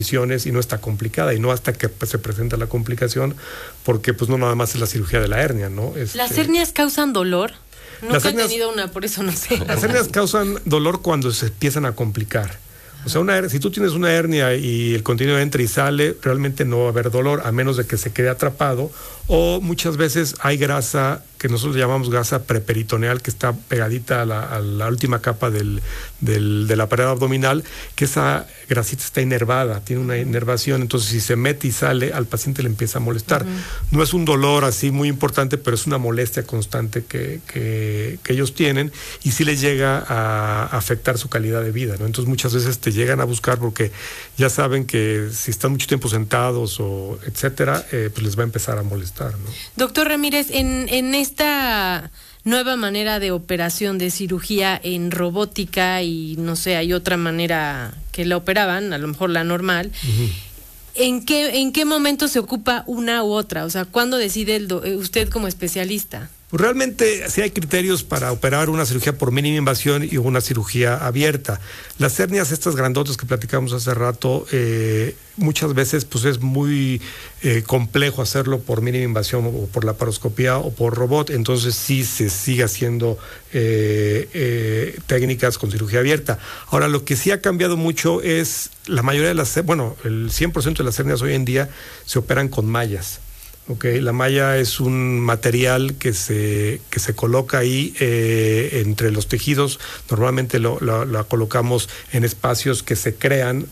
y no está complicada, y no hasta que se presenta la complicación, porque pues no nada más es la cirugía de la hernia, ¿no? ¿Las hernias causan dolor? Nunca he tenido una, por eso no sé. Las hernias causan dolor cuando se empiezan a complicar. O sea, si tú tienes una hernia y el contenido entra y sale, realmente no va a haber dolor, a menos de que se quede atrapado, o muchas veces hay grasa que nosotros llamamos grasa preperitoneal, que está pegadita a la última capa de la pared abdominal, que esa grasita está inervada, tiene una inervación, entonces si se mete y sale, al paciente le empieza a molestar. No es un dolor así muy importante, pero es una molestia constante que ellos tienen, y sí les llega a afectar su calidad de vida, ¿no? Entonces muchas veces te llegan a buscar porque ya saben que si están mucho tiempo sentados o etcétera, pues les va a empezar a molestar, ¿no? Doctor Ramírez, en esta nueva manera de operación, de cirugía en robótica, y no sé, hay otra manera que la operaban, a lo mejor la normal, ¿en qué momento se ocupa una u otra? O sea, ¿cuándo decide usted como especialista? Pues realmente sí hay criterios para operar una cirugía por mínima invasión y una cirugía abierta. Las hernias estas grandotas que platicamos hace rato, muchas veces pues es muy complejo hacerlo por mínima invasión o por laparoscopía o por robot, entonces sí se sigue haciendo técnicas con cirugía abierta. Ahora, lo que sí ha cambiado mucho es la mayoría de el 100% de las hernias hoy en día se operan con mallas. Okay, la malla es un material que se coloca ahí entre los tejidos. Normalmente la colocamos en espacios que se crean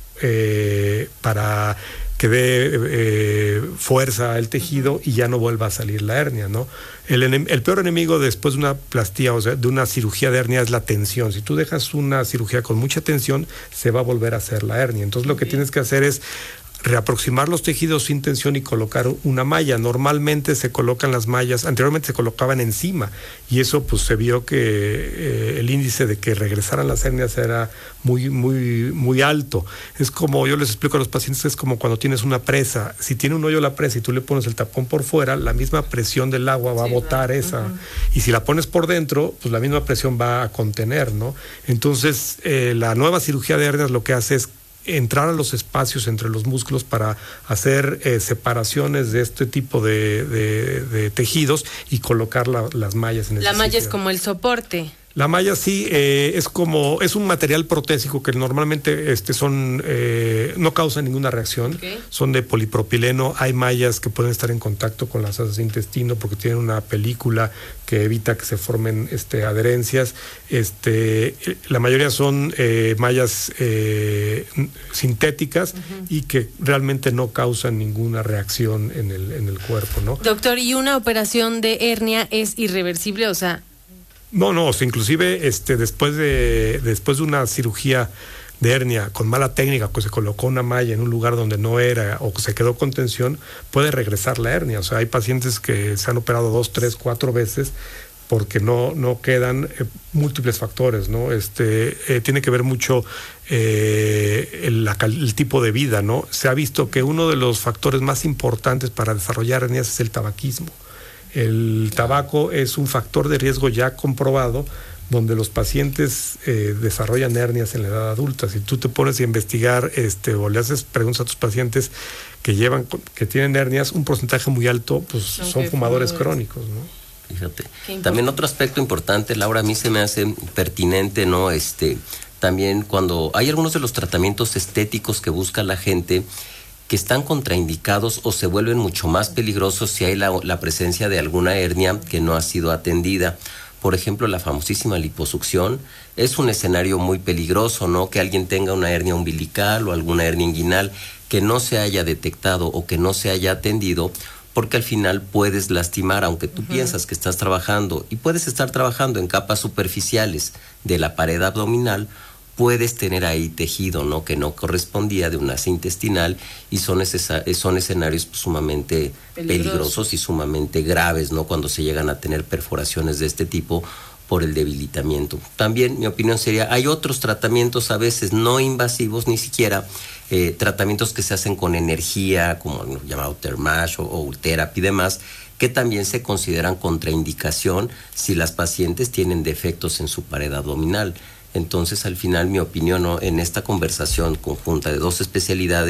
para que dé fuerza al tejido y ya no vuelva a salir la hernia, ¿no? El peor enemigo después de una plastía, o sea, de una cirugía de hernia, es la tensión. Si tú dejas una cirugía con mucha tensión, se va a volver a hacer la hernia. Entonces lo que tienes que hacer es reaproximar los tejidos sin tensión y colocar una malla. Normalmente se colocan las mallas, anteriormente se colocaban encima, y eso pues se vio que el índice de que regresaran las hernias era muy, muy, muy alto. Es como, yo les explico a los pacientes, es como cuando tienes una presa. Si tiene un hoyo la presa y tú le pones el tapón por fuera, la misma presión del agua va a botar esa. Y si la pones por dentro, pues la misma presión va a contener, ¿no? Entonces, la nueva cirugía de hernias lo que hace es entrar a los espacios entre los músculos para hacer separaciones de este tipo de tejidos y colocar las mallas en el sitio. La malla es como el soporte. La malla sí es un material protésico que normalmente no causa ninguna reacción. Son de polipropileno. Hay mallas que pueden estar en contacto con las asas de intestino porque tienen una película que evita que se formen adherencias. La mayoría son mallas sintéticas y que realmente no causan ninguna reacción en el cuerpo, ¿no? Doctor, ¿y una operación de hernia es irreversible? O sea, No, inclusive después de una cirugía de hernia con mala técnica, que se colocó una malla en un lugar donde no era o que se quedó con tensión, puede regresar la hernia. O sea, hay pacientes que se han operado 2, 3, 4 veces porque no quedan múltiples factores, ¿no? Tiene que ver mucho el tipo de vida, ¿no? Se ha visto que uno de los factores más importantes para desarrollar hernias es el tabaquismo. El tabaco es un factor de riesgo ya comprobado donde los pacientes desarrollan hernias en la edad adulta. Si tú te pones a investigar o le haces preguntas a tus pacientes que tienen hernias, un porcentaje muy alto pues son fumadores crónicos, ¿no? Fíjate. También otro aspecto importante, Laura, a mí se me hace pertinente, ¿no? También cuando hay algunos de los tratamientos estéticos que busca la gente que están contraindicados o se vuelven mucho más peligrosos si hay la presencia de alguna hernia que no ha sido atendida. Por ejemplo, la famosísima liposucción es un escenario muy peligroso, ¿no? Que alguien tenga una hernia umbilical o alguna hernia inguinal que no se haya detectado o que no se haya atendido, porque al final puedes lastimar, aunque tú piensas que estás trabajando, y puedes estar trabajando en capas superficiales de la pared abdominal, puedes tener ahí tejido, ¿no? Que no correspondía de una asa intestinal, y son escenarios sumamente peligrosos y sumamente graves, ¿no? Cuando se llegan a tener perforaciones de este tipo por el debilitamiento. También mi opinión sería, hay otros tratamientos a veces no invasivos, ni siquiera tratamientos que se hacen con energía, como el llamado Thermage o Ultherapy y demás, que también se consideran contraindicación si las pacientes tienen defectos en su pared abdominal. Entonces, al final, mi opinión, ¿no? En esta conversación conjunta de dos especialidades,